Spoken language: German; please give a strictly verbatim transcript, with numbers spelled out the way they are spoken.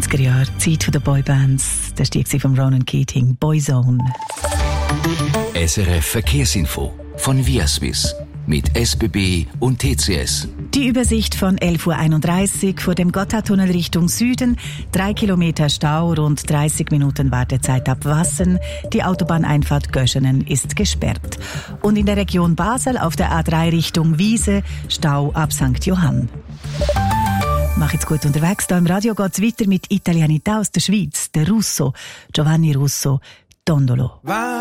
neunziger Jahre, Zeit der Boybands. Das war die von Ronan Keating, Boyzone. S R F Verkehrsinfo von Viaswiss mit S B B und T C S. Die Übersicht von elf Uhr einunddreißig vor dem Gotthardtunnel Richtung Süden. Drei Kilometer Stau, rund dreißig Minuten Wartezeit ab Wassen. Die Autobahneinfahrt Göschenen ist gesperrt. Und in der Region Basel auf der A drei Richtung Wiese Stau ab Sankt Johann. Mach jetzt gut unterwegs. Da im Radio geht's weiter mit Italianità aus der Schweiz. Der Russo, Giovanni Russo, Tondolo.